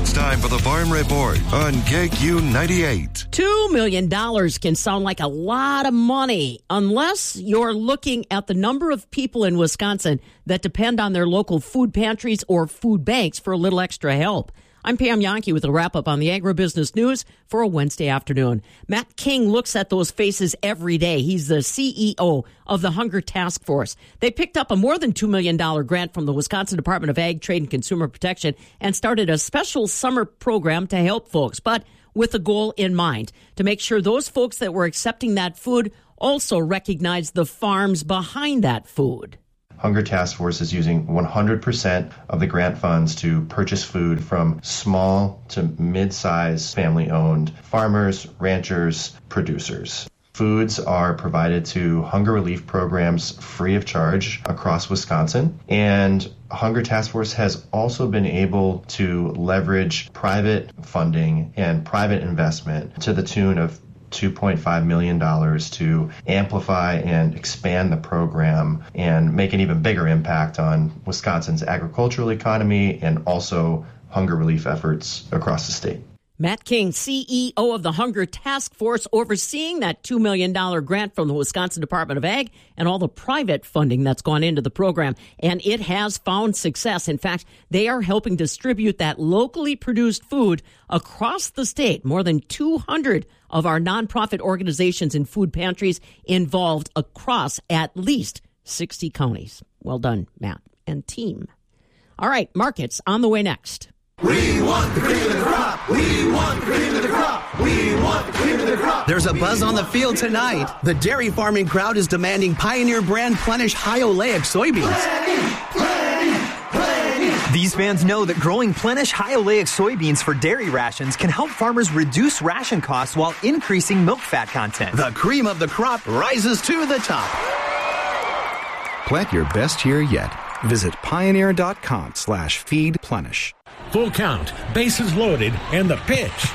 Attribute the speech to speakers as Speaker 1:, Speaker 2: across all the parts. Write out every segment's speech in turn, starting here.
Speaker 1: It's time for the Farm Report on KQ 98.
Speaker 2: $2 million can sound like a lot of money unless you're looking at the number of people in Wisconsin that depend on their local food pantries or food banks for a little extra help. I'm Pam Yankee with a wrap-up on the agribusiness news for a Wednesday afternoon. Matt King looks at those faces every day. He's the CEO of the Hunger Task Force. They picked up a more than $2 million grant from the Wisconsin Department of Ag, Trade, and Consumer Protection and started a special summer program to help folks, but with a goal in mind, to make sure those folks that were accepting that food also recognize the farms behind that food.
Speaker 3: Hunger Task Force is using 100% of the grant funds to purchase food from small to mid-size family-owned farmers, ranchers, producers. Foods are provided to hunger relief programs free of charge across Wisconsin, and Hunger Task Force has also been able to leverage private funding and private investment to the tune of $2.5 million to amplify and expand the program and make an even bigger impact on Wisconsin's agricultural economy and also hunger relief efforts across the state.
Speaker 2: Matt King, CEO of the Hunger Task Force, overseeing that $2 million grant from the Wisconsin Department of Ag and all the private funding that's gone into the program. And it has found success. In fact, they are helping distribute that locally produced food across the state. More than 200 of our nonprofit organizations and food pantries involved across at least 60 counties. Well done, Matt and team. All right, markets on the way next.
Speaker 4: We want the cream of the crop. We want the cream of the crop. We want the cream of the crop.
Speaker 5: There's a buzz on the field tonight. The dairy farming crowd is demanding Pioneer brand Plenish high oleic soybeans.
Speaker 4: Plenty.
Speaker 6: These fans know that growing Plenish high oleic soybeans for dairy rations can help farmers reduce ration costs while increasing milk fat content.
Speaker 5: The cream of the crop rises to the top.
Speaker 7: Plant your best year yet. Visit pioneer.com/feedplenish.
Speaker 8: Full count, bases loaded, and the pitch.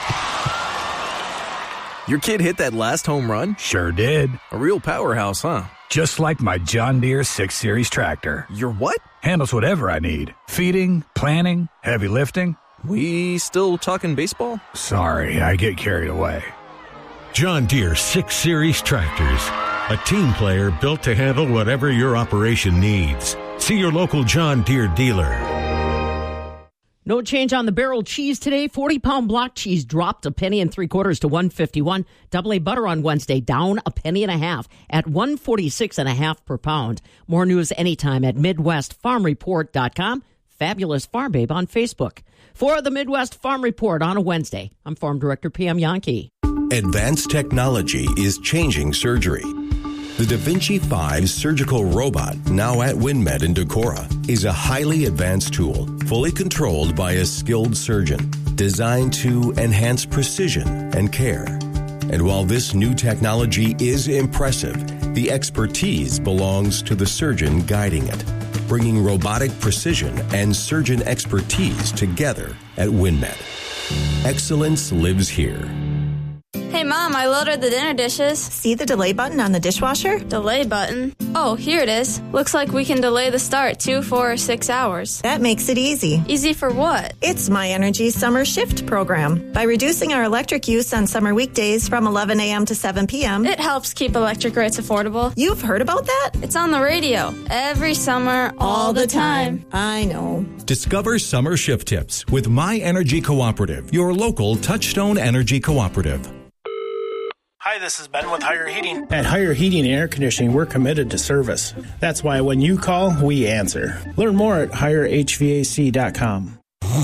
Speaker 9: Your kid hit that last home run?
Speaker 10: Sure did.
Speaker 9: A real powerhouse, huh?
Speaker 10: Just like my John Deere 6 Series tractor.
Speaker 9: Your what?
Speaker 10: Handles whatever I need. Feeding, planting, heavy lifting.
Speaker 9: We still talking baseball?
Speaker 10: Sorry, I get carried away.
Speaker 8: John Deere 6 Series tractors. A team player built to handle whatever your operation needs. See your local John Deere dealer.
Speaker 2: No change on the barrel cheese today. 40-pound block cheese dropped $1.75 to $1.51. Double A butter on Wednesday down $1.50 at $1.46.50 per pound. More news anytime at MidwestFarmReport.com. Fabulous Farm Babe on Facebook. For the Midwest Farm Report on a Wednesday, I'm Farm Director Pam Yankee.
Speaker 11: Advanced technology is changing surgery. The Da Vinci 5 surgical robot, now at WinMed in Decorah, is a highly advanced tool, fully controlled by a skilled surgeon, designed to enhance precision and care. And while this new technology is impressive, the expertise belongs to the surgeon guiding it, bringing robotic precision and surgeon expertise together at WinMed. Excellence lives here.
Speaker 12: Hey, Mom, I loaded the dinner dishes.
Speaker 13: See the delay button on the dishwasher?
Speaker 12: Delay button? Oh, here it is. Looks like we can delay the start 2, 4, or 6 hours.
Speaker 13: That makes it easy.
Speaker 12: Easy for what?
Speaker 13: It's My Energy Summer Shift program. By reducing our electric use on summer weekdays from 11 a.m. to 7 p.m.,
Speaker 12: it helps keep electric rates affordable.
Speaker 13: You've heard about that?
Speaker 12: It's on the radio. Every summer, all the time.
Speaker 13: I know.
Speaker 14: Discover summer shift tips with My Energy Cooperative, your local Touchstone Energy Cooperative.
Speaker 15: Hi, this is Ben with Higher Heating. At Higher Heating and Air Conditioning, we're committed to service. That's why when you call, we answer. Learn more at HigherHVAC.com.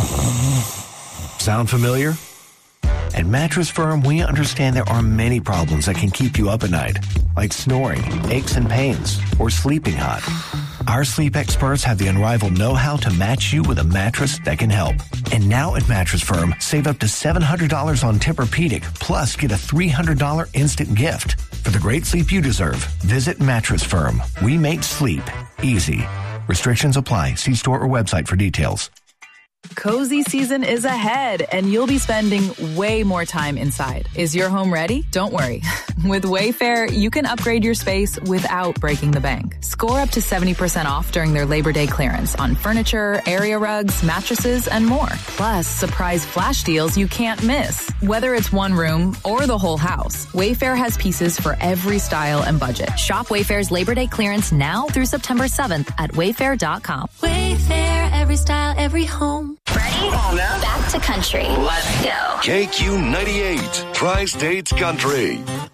Speaker 16: Sound familiar? At Mattress Firm, we understand there are many problems that can keep you up at night, like snoring, aches and pains, or sleeping hot. Our sleep experts have the unrivaled know-how to match you with a mattress that can help. And now at Mattress Firm, save up to $700 on Tempur-Pedic, plus get a $300 instant gift. For the great sleep you deserve, visit Mattress Firm. We make sleep easy. Restrictions apply. See store or website for details.
Speaker 17: Cozy season is ahead, and you'll be spending way more time inside. Is your home ready? Don't worry. With Wayfair, you can upgrade your space without breaking the bank. Score up to 70% off during their Labor Day clearance on furniture, area rugs, mattresses, and more. Plus, surprise flash deals you can't miss. Whether it's one room or the whole house, Wayfair has pieces for every style and budget.
Speaker 18: Shop Wayfair's Labor Day clearance now through September 7th at wayfair.com.
Speaker 19: Wayfair, every style, every home.
Speaker 18: Ready?
Speaker 19: Come on now.
Speaker 18: Back to country.
Speaker 19: Let's go.
Speaker 1: KQ 98, Tri-States Country.